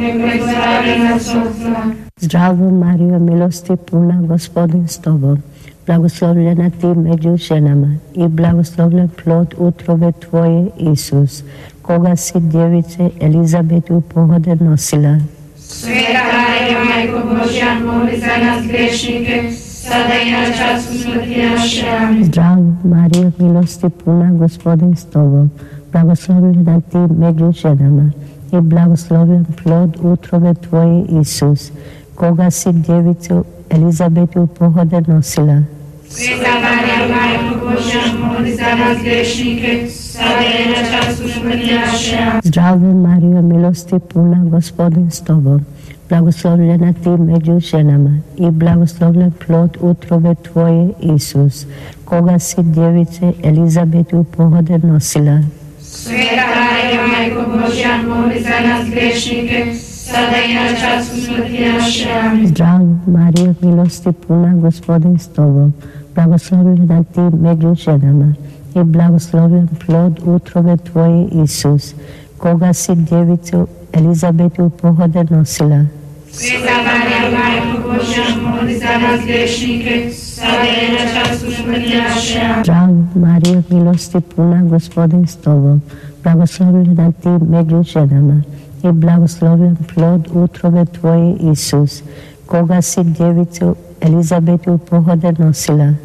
Zdravo Marijo, milosti puna, Gospodin s tobom, blagoslovljena ti među ženama i blagoslovljen plod utrobe tvoje, Isus, koga si djevice Elizabetu pohode nosila. Sveta Marijo, Majko Božja, moli za nas grešnike, sada i na času smrti naše. Amen. Zdravo Marijo, milosti puna, Gospodin s tobom, blagoslovljena ti među ženama i blagoslovljen plod utrobe tvoje, Isus, koga si djevicu Elizabetu pohode nosila. Sveta Marija, Majko Božja, moli za nas grešnike, sada i na času smrti naše. Amen. Zdravo Marijo, milosti puna, Gospodin s tobom, blagoslovljena ti među ženama i blagoslovljen plod utrobe tvoje, Isus, koga si djevice Elizabetu pohode nosila. Sveta Marija, Majko Božja, moli za nas grešnike, sada i na času smrti naše. Amen. Zdravo Marijo, milosti puna, Gospodin s tobom, blagoslovljena ti među ženama i blagoslovljen plod utrobe tvoje, Isus, koga si djevicu Elizabetu pohode nosila. Sveta Marija, Majko Božja, moli za nas grešnike, sada i na času smrti naše. Amen. Zdravo Marijo, milosti puna, Gospodin s tobom, blagoslovljena ti među ženama i blagoslovljen plod utrobe tvoje, Isus, koga si djevicu Elizabetu pohode nosila.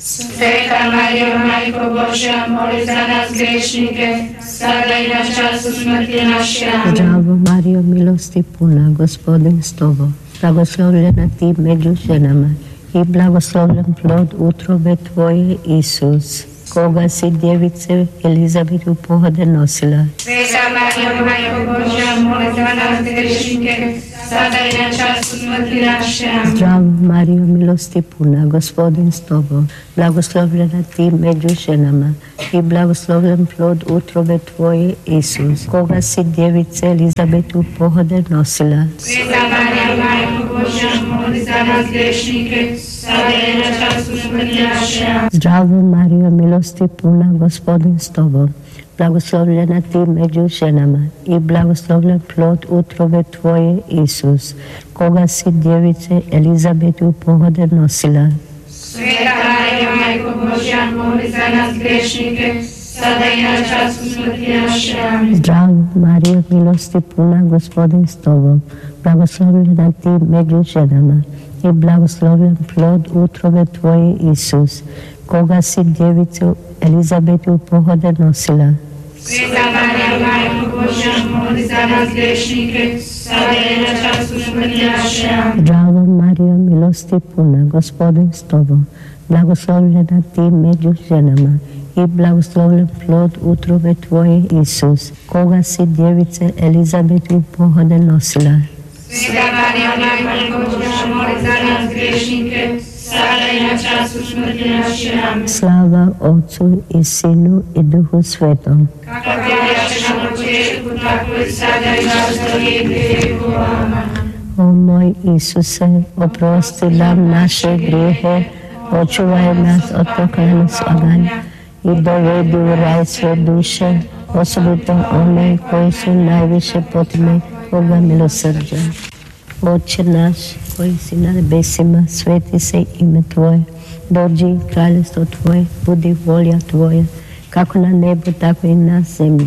Sveta Marija, Majko Božja, moli za nas grešnike, sada i na času smrti naše. Amen. Zdravo Marijo, milosti puna, Gospodin s tobom, blagoslovljena ti među ženama i blagoslovljen plod utrobe tvoje, Isus, koga si djevice Elizabetu pohode nosila. Sveta Marija, Majko Božja, moli za nas grešnike, sada i na času smrti naše. Amen. Zdravo Marijo, milosti puna, Gospodin s tobom, blagoslovljena ti među ženama i blagoslovljen plod utrobe tvoje, Isus, koga si djevice Elizabetu pohode nosila. Sveta Marija, Majko Božja, moli za nas grešnike, sada i na času smrti naše. Amen. Zdravo Marijo, milosti puna, Gospodin s tobom, blagoslovljena ti među ženama i blagoslovljen plod utrobe tvoje, Isus, koga si djevice Elizabetu pohode nosila. Sveta Marija, Majko Božja, moli za nas grešnike, sada i na času smrti naše. Amen. Zdravo Marijo, milosti puna, Gospodin s tobom, blagoslovljena ti među ženama i blagoslovljen plod utrobe tvoje, Isus, koga si djevicu Elizabetu pohode nosila. Sveta Marija, Majko Božja, moli za nas grešnike, sada i na času smrti naše. Amen. Zdravo Marijo, milosti puna, Gospodin s tobom, blagoslovljena ti među ženama i blagoslovljen plod utrobe tvoje, Isus, koga si djevice Elizabetu pohode nosila. Sveta Marija, Majko Božja, moli za nas grešnike, sada i na času smrti naše. Amen. Slava Otcu i Sinu i Duhu Svetom. Kako je na početku, tako i sada i na vijeke. Amen. O moj Isuse, oprosti nam naše grijehe, očuvaj nas od pokvarenog svaganja i dovedi u raj sve duše, osobito one koji su najviše potrebni Boga milosrđa. Oče naš koji si na nebesima, sveti se ime Tvoje, dođi kraljestvo Tvoje, budi volja Tvoja, kako na nebu, tako i na zemlji.